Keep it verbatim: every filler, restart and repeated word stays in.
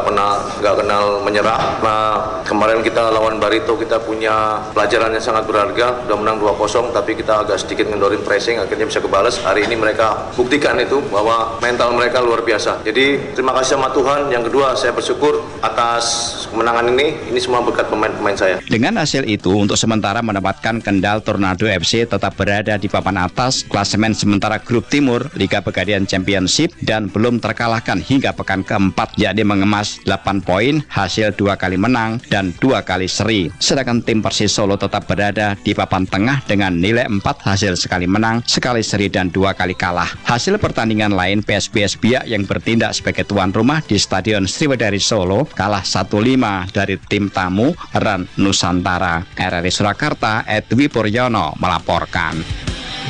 pernah nggak kenal menyerah. Nah, kemarin kita lawan Barito kita punya pelajaran yang sangat berharga, udah menang dua kosong tapi kita agak sedikit ngendorin pressing, akhirnya bisa kebales. Hari ini mereka buktikan itu bahwa mental mereka luar biasa. Jadi terima kasih sama Tuhan. Yang kedua, saya bersyukur atas kemenangan ini. Ini semua berkat pemain-pemain saya. Dengan hasil itu, untuk sementara menempatkan Kendal Tornado F C tetap berada di papan atas klasemen sementara grup Timur Liga Pegadaian Championship dan belum terkalahkan hingga pekan keempat, yakni mengemas delapan poin hasil dua kali menang dan dua kali seri. Sedangkan tim Persis Solo tetap berada di papan tengah dengan nilai empat hasil sekali menang, sekali seri dan dua kali kalah. Hasil pertandingan lain, P S B S Biak yang bertindak sebagai tuan rumah di Stadion Sriwedari Solo kalah satu lima dari tim tamu Ran Nusantara. R R I Surakarta, Edwi Puryono melaporkan.